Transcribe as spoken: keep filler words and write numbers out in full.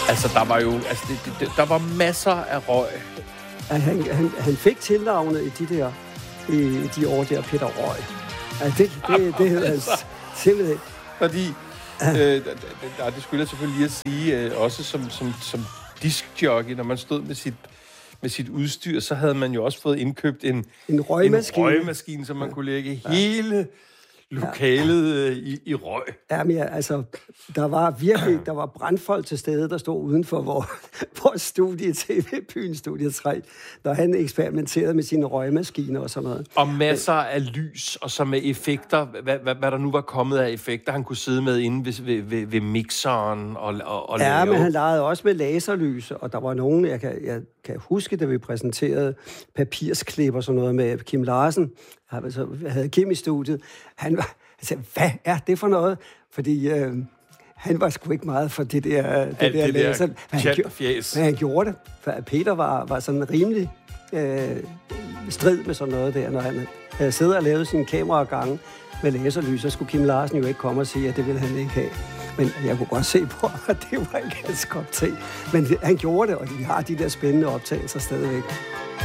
Altså, der var jo altså, det, det, der var masser af røg. Han, han, han fik tilnavnet i de der i de år der, Peter Røg. Altså, det, det, det hedder altså, simpelthen. Fordi, øh, det, det skulle jeg selvfølgelig lige at sige, øh, også som, som, som diskjockey, når man stod med sit, med sit udstyr, så havde man jo også fået indkøbt en, en røgmaskine, en røgmaskine som man ja. kunne lægge ja. hele lokalet ja. i, i røg. Jamen ja, altså, der var virkelig, der var brandfolk til stede, der stod uden for vores, vores studie, T V-byen Studie tre, når han eksperimenterede med sine røgmaskiner og sådan noget. Og masser af lys, og så med effekter, hvad, hvad, hvad der nu var kommet af effekter, han kunne sidde med inde ved, ved, ved, ved mixeren og, og, og ja, lave. men han legede også med laserlys, og der var nogen, jeg kan, jeg kan huske, da vi præsenterede papirsklip og sådan noget med Kim Larsen, altså, jeg havde Kim i studiet, han var, han sagde, hvad er det for noget? Fordi øh, han var sgu ikke meget for det der, det Alt der det laser. der Men han, gjorde, men han gjorde det, for Peter var, var sådan rimelig øh, strid med sådan noget der, når han havde siddet og lavet sine kameragange med laserlys, så skulle Kim Larsen jo ikke komme og sige, at det ville han ikke have. Men jeg kunne godt se på, at det var ikke hans kop te. Men han gjorde det, og vi har de der spændende optagelser stadigvæk.